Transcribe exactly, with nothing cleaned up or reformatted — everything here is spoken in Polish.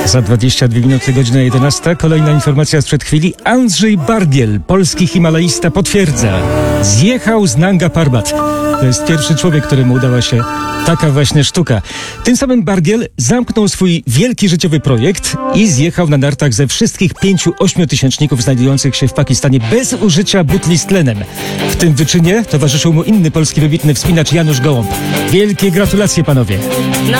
Za dwadzieścia dwie minuty, godzina jedenasta. Kolejna informacja sprzed chwili. Andrzej Bargiel, polski himalaista, potwierdza. Zjechał z Nanga Parbat. To jest pierwszy człowiek, któremu udała się taka właśnie sztuka. Tym samym Bargiel zamknął swój wielki życiowy projekt i zjechał na nartach ze wszystkich pięciu ośmiotysięczników znajdujących się w Pakistanie bez użycia butli z tlenem. W tym wyczynie towarzyszył mu inny polski wybitny wspinacz Janusz Gołąb. Wielkie gratulacje, panowie.